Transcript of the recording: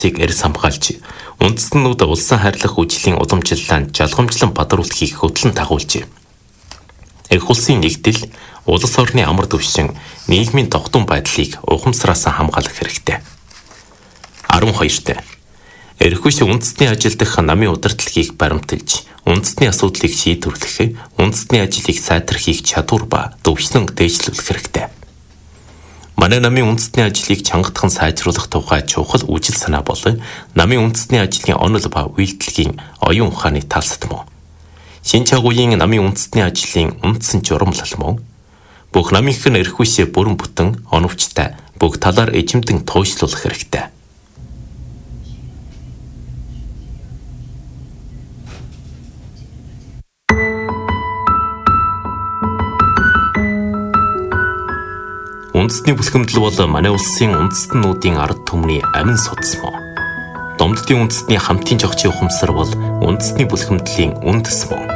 эрс хамгаалж, үндэстнүүд улсын хайрлах үжлийн уламжлалаанд жалгамжлан бадаруулахыг хөтлөн дагуулжээ. Эх улсын нэгдэл, улс орны амар түвшин, нийгмийн тогтун байдлыг ухамсараас хамгаалах хэрэгтэй. 12-т эрхвч үндэстний ажил дах намын удирдлагыг баримталж, үндэстний асуудлыг шийдвэрлэх, үндэстний ажлыг сайтрахыг чадвар ба төвшнөн дээшлүүлэх хэрэгтэй. Манай намын үндэстний ажлыг чангатхан сайжруулах тухай чухал үжил санаа бол намын үндэстний ажлын онол ба үйлдэлгийн оюун ухааны талсдмуу. Шинэ чагуугийн намын үндэстний ажлын үндсэн журамлал мөн бүх намынхын эрхвч бүрэн бүтэн оновчтой бүх талаар эзэмдэн туйшлуулах хэрэгтэй. Үндэстний бүлхэмдэл бол манай улсын үндэстнүүдийн ард түмний амин судас мөн. Домддын үндэстний хамтын жогчийн ухамсар бол үндэстний бүлхэмдлийн үндэс мөн.